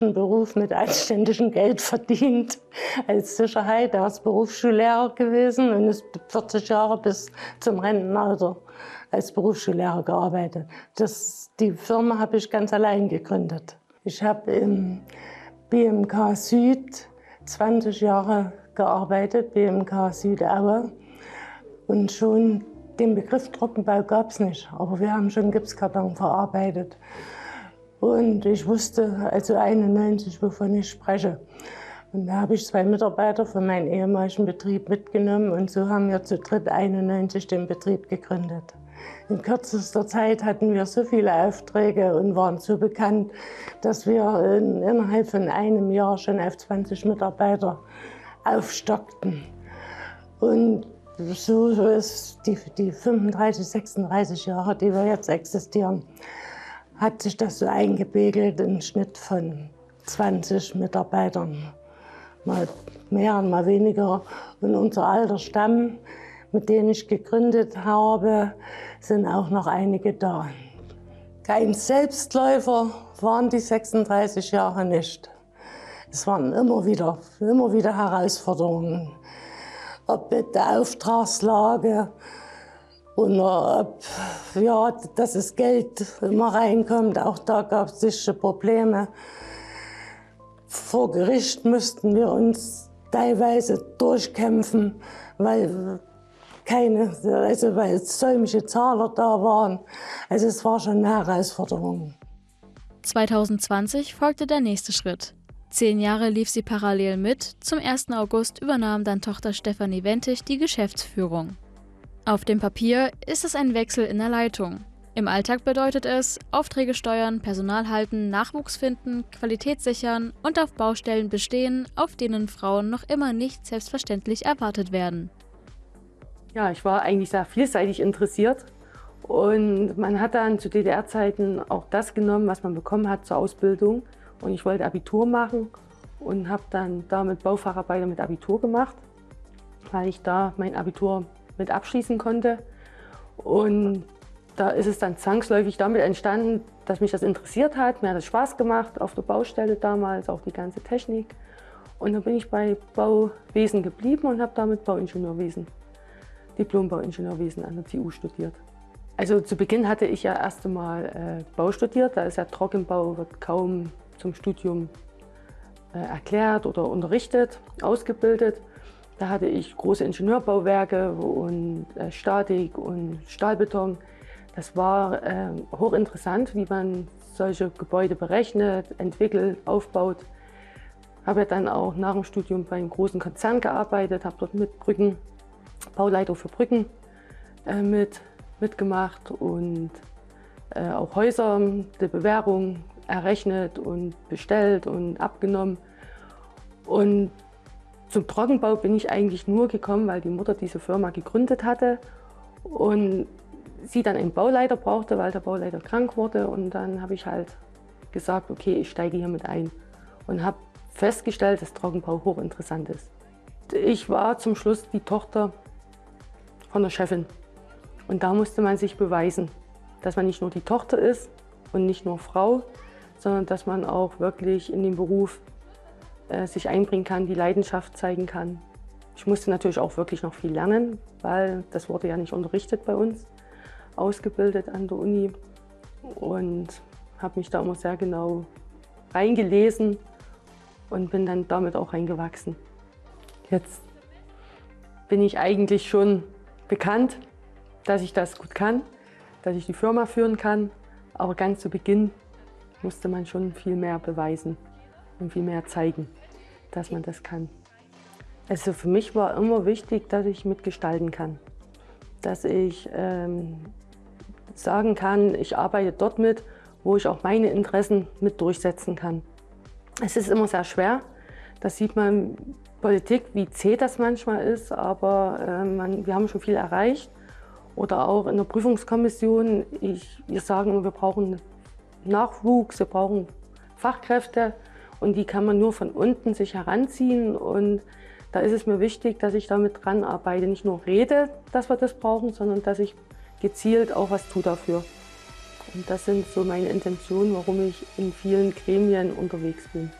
einen Beruf mit anständigem Geld verdient als Sicherheit. Er ist Berufsschullehrer gewesen und ist 40 Jahre bis zum Rentenalter als Berufsschullehrer gearbeitet. Die Firma habe ich ganz allein gegründet. Ich habe im BMK Süd 20 Jahre gearbeitet, BMK Südaue. Und schon den Begriff Trockenbau gab es nicht, aber wir haben schon Gipskarton verarbeitet. Und ich wusste also 91, wovon ich spreche. Und da habe ich 2 Mitarbeiter von meinem ehemaligen Betrieb mitgenommen und so haben wir zu dritt 91 den Betrieb gegründet. In kürzester Zeit hatten wir so viele Aufträge und waren so bekannt, dass wir innerhalb von einem Jahr schon auf 20 Mitarbeiter aufstockten. Und so ist die 35, 36 Jahre, die wir jetzt existieren, hat sich das so eingepegelt, im Schnitt von 20 Mitarbeitern. Mal mehr, mal weniger. Und unser alter Stamm, mit dem ich gegründet habe, sind auch noch einige da. Kein Selbstläufer waren die 36 Jahre nicht. Es waren immer wieder Herausforderungen. Ob mit der Auftragslage oder ob, ja, dass das Geld immer reinkommt. Auch da gab es sicher Probleme. Vor Gericht mussten wir uns teilweise durchkämpfen, weil säumige Zahler da waren. Also es war schon eine Herausforderung. 2020 folgte der nächste Schritt. 10 Jahre lief sie parallel mit. Zum 1. August übernahm dann Tochter Stefanie Wentich die Geschäftsführung. Auf dem Papier ist es ein Wechsel in der Leitung. Im Alltag bedeutet es, Aufträge steuern, Personal halten, Nachwuchs finden, Qualität sichern und auf Baustellen bestehen, auf denen Frauen noch immer nicht selbstverständlich erwartet werden. Ja, ich war eigentlich sehr vielseitig interessiert und man hat dann zu DDR-Zeiten auch das genommen, was man bekommen hat zur Ausbildung. Und ich wollte Abitur machen und habe dann damit Baufacharbeiter mit Abitur gemacht, weil ich da mein Abitur mit abschließen konnte. Und da ist es dann zwangsläufig damit entstanden, dass mich das interessiert hat. Mir hat es Spaß gemacht auf der Baustelle damals, auch die ganze Technik. Und dann bin ich bei Bauwesen geblieben und habe damit Bauingenieurwesen, Diplom-Bauingenieurwesen an der TU studiert. Also zu Beginn hatte ich ja erst einmal Bau studiert. Da ist ja Trockenbau, wird kaum zum Studium erklärt oder unterrichtet, ausgebildet. Da hatte ich große Ingenieurbauwerke und Statik und Stahlbeton. Das war hochinteressant, wie man solche Gebäude berechnet, entwickelt, aufbaut. Habe dann auch nach dem Studium bei einem großen Konzern gearbeitet, habe dort mit Brücken, Bauleiter für Brücken mitgemacht und auch Häuser, die Bewerbung errechnet und bestellt und abgenommen. Und zum Trockenbau bin ich eigentlich nur gekommen, weil die Mutter diese Firma gegründet hatte und sie dann einen Bauleiter brauchte, weil der Bauleiter krank wurde. Und dann habe ich halt gesagt, okay, ich steige hier mit ein und habe festgestellt, dass Trockenbau hochinteressant ist. Ich war zum Schluss die Tochter von der Chefin und da musste man sich beweisen, dass man nicht nur die Tochter ist und nicht nur Frau, sondern dass man auch wirklich in den Beruf sich einbringen kann, die Leidenschaft zeigen kann. Ich musste natürlich auch wirklich noch viel lernen, weil das wurde ja nicht unterrichtet bei uns, ausgebildet an der Uni und habe mich da immer sehr genau reingelesen und bin dann damit auch reingewachsen. Jetzt bin ich eigentlich schon bekannt, dass ich das gut kann, dass ich die Firma führen kann, aber ganz zu Beginn musste man schon viel mehr beweisen und viel mehr zeigen, dass man das kann. Also für mich war immer wichtig, dass ich mitgestalten kann, dass ich sagen kann, ich arbeite dort mit, wo ich auch meine Interessen mit durchsetzen kann. Es ist immer sehr schwer, das sieht man Politik, wie zäh das manchmal ist, aber wir haben schon viel erreicht. Oder auch in der Prüfungskommission, wir sagen, wir brauchen Nachwuchs, wir brauchen Fachkräfte und die kann man nur von unten sich heranziehen. Und da ist es mir wichtig, dass ich damit dran arbeite, nicht nur rede, dass wir das brauchen, sondern dass ich gezielt auch was tue dafür. Und das sind so meine Intentionen, warum ich in vielen Gremien unterwegs bin.